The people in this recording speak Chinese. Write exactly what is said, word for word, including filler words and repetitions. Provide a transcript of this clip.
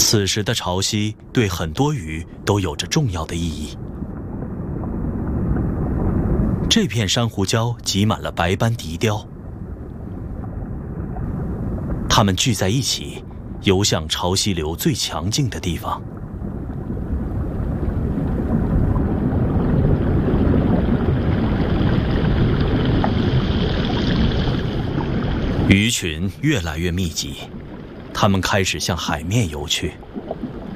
此时的潮汐对很多鱼都有着重要的意义。这片珊瑚礁挤满了白斑笛鲷，它们聚在一起，游向潮汐流最强劲的地方。鱼群越来越密集，它们开始向海面游去。